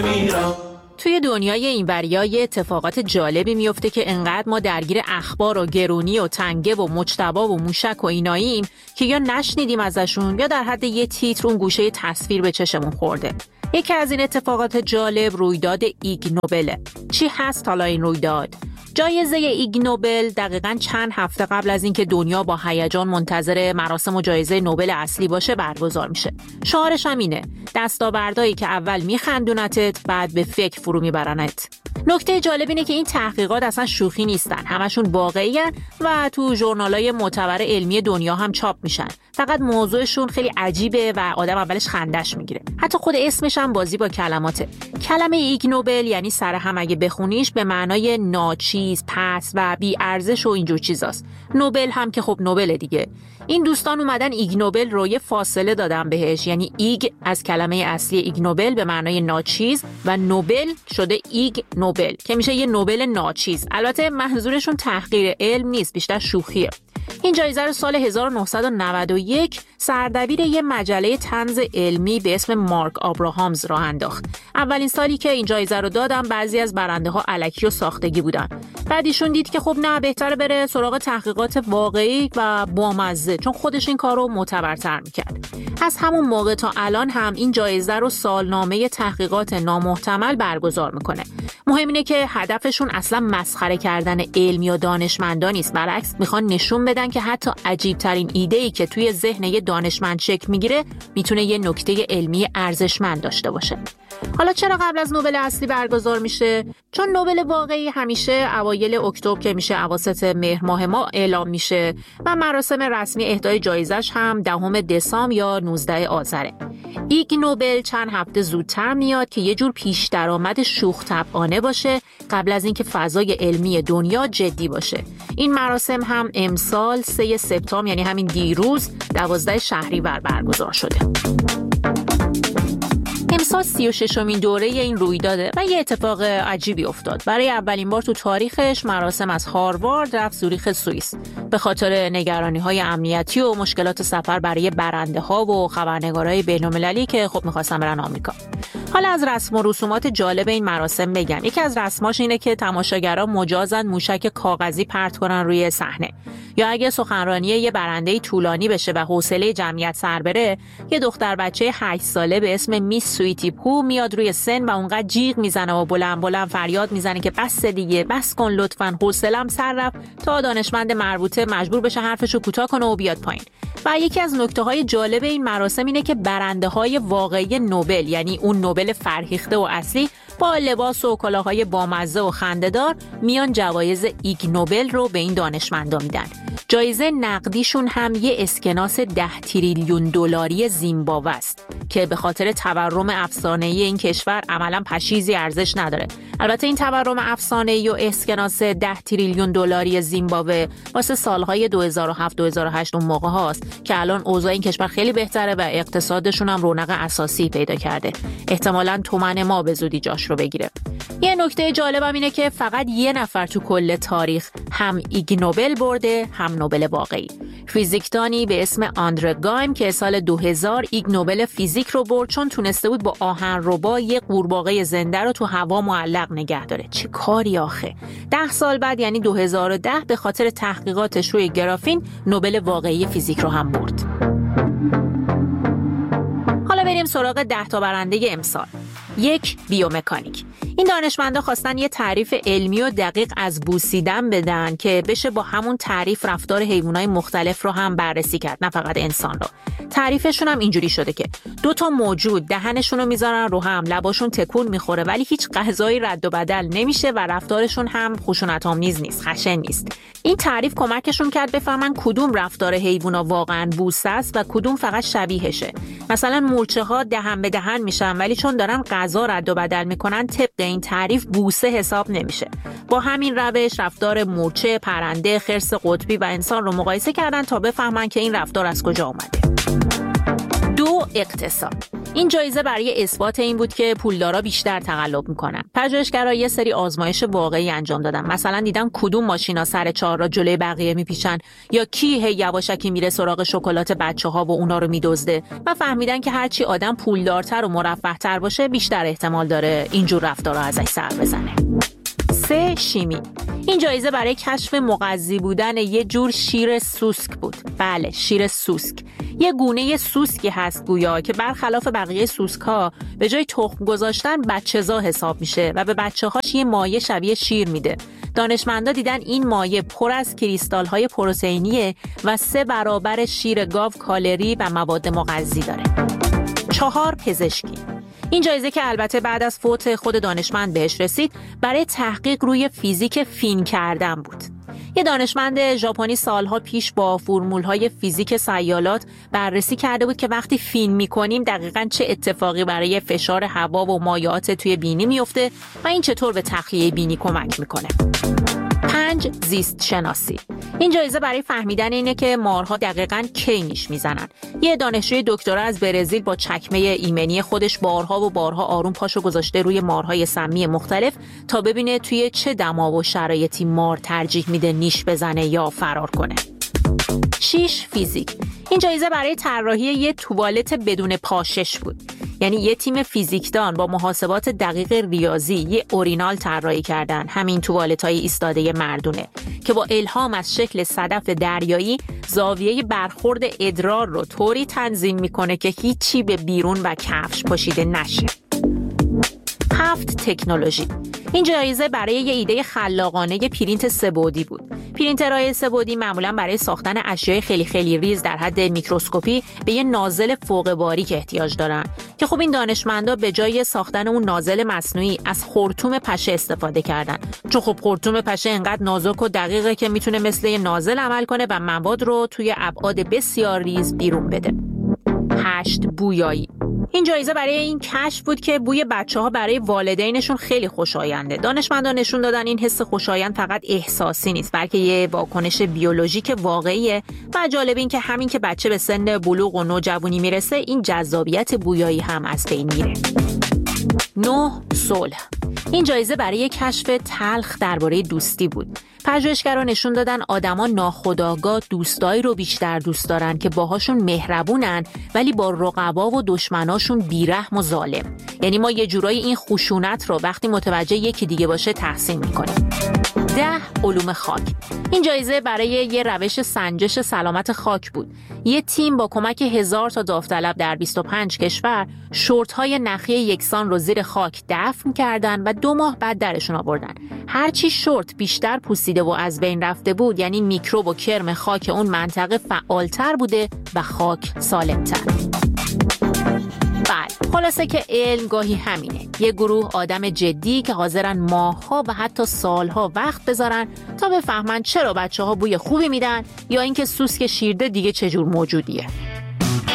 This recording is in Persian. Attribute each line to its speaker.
Speaker 1: توی دنیای اینوریا یه اتفاقات جالبی میفته که انقدر ما درگیر اخبار و گرونی و تنگه و مجتبی و موشک و ایناییم که یا نشنیدیم ازشون یا در حد یه تیتر اون گوشه تصویر به چشمون خورده. یکی از این اتفاقات جالب رویداد ایگ نوبله. چی هست حالا این رویداد؟ جایزه ایگ نوبل دقیقاً چند هفته قبل از اینکه دنیا با هیجان منتظر مراسم و جایزه نوبل اصلی باشه برگزار میشه. شعارش هم اینه: دستاوردهایی که اول میخندونتت بعد به فکر فرو میبرنت. نکته جالب اینه که این تحقیقات اصلا شوخی نیستن، همشون واقعی‌ان و تو ژورنال‌های معتبر علمی دنیا هم چاپ میشن. فقط موضوعشون خیلی عجیبه و آدم اولش خندش میگیره. حتی خود اسمش هم بازی با کلماته. کلمه ایگ نوبل یعنی سرهم اگه بخونیش به معنای ناچیز، پس و بی ارزش و اینجور چیزاست. نوبل هم که خب نوبل دیگه. این دوستان اومدن ایگ نوبل رو یه فاصله دادن بهش، یعنی ایگ از کلمه اصلی ایگ نوبل به معنای ناچیز و نوبل شده ایگ نوبل که میشه یه نوبل ناچیز. البته منظورشون تحقیر علم نیست، بیشتر شوخیه. این جایزه رو سال 1991 سردبیر یه مجله طنز علمی به اسم مارک آبراهامز راه انداخت. اولین سالی که این جایزه رو دادن بعضی از برنده ها الکی و ساختگی بودن. بعد ایشون دید که خب نه، بهتره بره سراغ تحقیقات واقعی و بامزه، چون خودش این کار رو معتبرتر میکرد. از همون موقع تا الان هم این جایزه رو سالنامه تحقیقات نامحتمل برگزار میکنه. مهم اینه که هدفشون اصلا مسخره کردن علم یا دانشمندان نیست، برعکس میخوان نشون بدن که حتی عجیب ترین ایده‌ای که توی ذهن یه دانشمند شکل میگیره میتونه یه نکته علمی ارزشمند داشته باشه. حالا چرا قبل از نوبل اصلی برگزار میشه؟ چون نوبل واقعی همیشه اوایل اکتبر که میشه اواسط مهر ماه ما اعلام میشه و مراسم رسمی اهدای جایزش هم 10 دسامبر یا 19 آذره. ایگ نوبل چند هفته زودتر میاد که یه جور پیش درآمد شوخ طبعانه باشه قبل از اینکه فضای علمی دنیا جدی باشه. این مراسم هم امسال 3 سپتامبر یعنی همین دیروز 12 شهریور برگزار شده. امسال 36مین دوره این رویداده و یه اتفاق عجیبی افتاد. برای اولین بار تو تاریخش مراسم از هاروارد رفت زوریخ سوئیس به خاطر نگرانی‌های امنیتی و مشکلات سفر برای برنده‌ها و خبرنگارای بین‌المللی که خب می‌خواستن برن آمریکا. حالا از رسم و رسومات جالب این مراسم بگم. یکی از رسماش اینه که تماشاگران مجازن موشک کاغذی پرت کنن روی صحنه، یا اگه سخنرانی یه برنده طولانی بشه و حوصله جمعیت سر بره، یه دختر بچه 8 ساله به اسم میس سویتی پو میاد روی سن و اونقدر جیغ میزنه و بلند بلند فریاد میزنه که بس دیگه، بس کن لطفاً، حوصله‌ام سر رفت، تا دانشمند مربوطه مجبور بشه حرفشو کوتاه کنه و بیاد پایین. و یکی از نکته‌های جالب این مراسم اینه که برنده‌های واقعی نوبل، یعنی اون نوبل فرهیخته و اصلی، با لباس و کلاه‌های بامزه و خنده‌دار میان جوایز ایگ نوبل رو به این دانشمندا میدن. جایزه نقدیشون هم یه اسکناس 10 تریلیون دلاری زیمبابوه است که به خاطر تورم افسانه‌ای این کشور عملاً پشیزی ارزش نداره. البته این تورم افسانه‌ای و اسکناس 10 تریلیون دلاری زیمبابوه واسه سالهای 2007-2008 اون موقع هاست که الان اوضاع این کشور خیلی بهتره و اقتصادشون هم رونق اساسی پیدا کرده. احتمالاً تومن ما به زودی جاش رو بگیره. یه نکته جالبم اینه که فقط یه نفر تو کل تاریخ هم ایگ نوبل برده هم نوبل واقعی. فیزیکدانی به اسم آندره گایم که سال 2000 ایگ نوبل فیزیک رو برد چون تونسته بود با آهنربا یه قورباغه زنده رو تو هوا معلق نگه داره. چه کاری آخه. 10 سال بعد یعنی 2010 به خاطر تحقیقاتش روی گرافین نوبل واقعی فیزیک رو هم برد. حالا بریم سراغ 10 تا برنده امسال. 1. بیومکانیک. این دانشمندا خواستن یه تعریف علمی و دقیق از بوسیدن بدن که بشه با همون تعریف رفتار حیوانات مختلف رو هم بررسی کرد، نه فقط انسان رو. تعریفشون هم اینجوری شده که 2 تا موجود دهنشون رو میذارن رو هم، لباشون تکون میخوره ولی هیچ غذایی رد و بدل نمیشه و رفتارشون هم خشونت‌آمیز نیست، خشن نیست. این تعریف کمکشون کرد بفهمن کدوم رفتار حیونا واقعاً بوسه است و کدوم فقط شبیهشه. مثلا مورچه‌ها دهن به دهن میشن ولی چون دارن غذا رد و بدل میکنن طبق این تعریف بوسه حساب نمیشه. با همین روش رفتار مورچه، پرنده، خرس قطبی و انسان رو مقایسه کردن تا بفهمن که این رفتار از کجا اومده. 2. اقتصاد. این جایزه برای اثبات این بود که پولدارا بیشتر تقلب میکنن. پژوهشگرا یه سری آزمایش واقعی انجام دادن. مثلا دیدن کدوم ماشینا سر چهار را جلوی بقیه میپیچن یا کی هی یواشکی میره سراغ شکلات بچه‌ها و اونا رو میدزده و فهمیدن که هرچی آدم پولدارتر و مرفه‌تر باشه بیشتر احتمال داره اینجور رفتارا ازش سر بزنه. 3. شیمی. این جایزه برای کشف مغذی بودن یه جور شیر سوسک بود. بله، شیر سوسک. یه گونه سوسکی هست گویا که برخلاف بقیه سوسک‌ها به جای تخم گذاشتن بچه‌زا حساب میشه و به بچه‌هاش یه مایع شبیه شیر میده. دانشمندا دیدن این مایع پر از کریستال‌های پروتئینیه و 3 برابر شیر گاو کالری و مواد مغذی داره. 4. پزشکی. این جایزه که البته بعد از فوت خود دانشمند بهش رسید برای تحقیق روی فیزیک فین کردن بود. یه دانشمند ژاپنی سالها پیش با فرمول‌های فیزیک سیالات بررسی کرده بود که وقتی فین می‌کنیم دقیقاً چه اتفاقی برای فشار هوا و مایعات توی بینی میفته و این چطور به تخلیه بینی کمک می‌کنه. 5. زیست شناسی. این جایزه برای فهمیدن اینه که مارها دقیقاً کی نیش میزنن. یه دانشجوی دکترا از برزیل با چکمه ایمنی خودش بارها و بارها آروم پاشو گذاشته روی مارهای سمی مختلف تا ببینه توی چه دما و شرایطی مار ترجیح میده نیش بزنه یا فرار کنه. 6. فیزیک. این جایزه برای طراحی یه توالت بدون پاشش بود. یعنی یه تیم فیزیکدان با محاسبات دقیق ریاضی یه اورینال طراحی کردن، همین توالت‌های ایستاده مردونه که با الهام از شکل صدف دریایی زاویه برخورد ادرار رو طوری تنظیم میکنه که هیچی به بیرون و کفش پاشیده نشه. 7. تکنولوژی. این جایزه برای یه ایده خلاقانه پرینت سه‌بعدی بود. پرینترهای سه‌بعدی معمولاً برای ساختن اشیاء خیلی خیلی ریز در حد میکروسکوپی به یه نازل فوق باریک احتیاج دارن که خب این دانشمندا به جای ساختن اون نازل مصنوعی از خرطوم پشه استفاده کردن، چون خب خرطوم پشه انقدر نازک و دقیقه که میتونه مثل یه نازل عمل کنه و مواد رو توی ابعاد بسیار ریز بیرون بده. 8. بویایی. این جایزه برای این کشف بود که بوی بچه‌ها برای والدینشون خیلی خوشاینده. دانشمندان نشون دادن این حس خوشایند فقط احساسی نیست، بلکه یه واکنش بیولوژیک واقعیه و جالب این که همین که بچه به سن بلوغ و نوجوانی میرسه این جذابیت بویایی هم از بین میره. 9. صلح. این جایزه برای کشف تلخ درباره دوستی بود. پژوهشگران نشون دادن آدما ناخودآگاه دوستایی رو بیشتر دوست دارن که باهاشون مهربونن ولی با رقبا و دشمناشون بیرحم و ظالم. یعنی ما یه جورایی این خشونت رو وقتی متوجه یکی دیگه باشه تحسین میکنیم. 10. علوم خاک. این جایزه برای یه روش سنجش سلامت خاک بود. یه تیم با کمک 1000 تا داوطلب در 25 کشور شورت‌های نخی یکسان رو زیر خاک دفن کردن و 2 ماه بعد درشون آوردن. هرچی شورت بیشتر پوسیده و از بین رفته بود، یعنی میکروب و کرم خاک اون منطقه فعالتر بوده و خاک سالمتر. خلاصه که علم گاهی همینه. یه گروه آدم جدی که حاضرن ماه‌ها و حتی سال‌ها وقت بذارن تا بفهمن چرا بچه‌ها بوی خوبی میدن یا اینکه سوسک شیرده دیگه چجور موجودیه.